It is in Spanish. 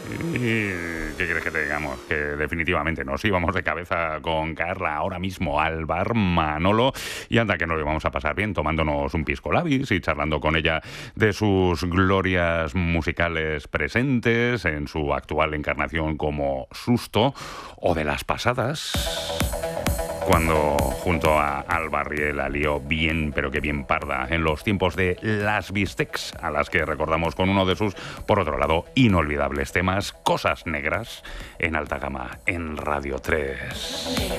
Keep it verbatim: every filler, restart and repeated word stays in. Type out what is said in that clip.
Y ¿qué quieres que te digamos? Que definitivamente nos íbamos de cabeza con Carla ahora mismo al bar Manolo y anda que nos lo íbamos a pasar bien tomándonos un pisco labis y charlando con ella de sus glorias musicales presentes en su actual encarnación como Susto o de las pasadas, cuando junto a Alba Riel la lió bien, pero que bien parda, en los tiempos de Las Bistecs, a las que recordamos con uno de sus, por otro lado, inolvidables temas, Cosas Negras, en alta gama, en Radio tres.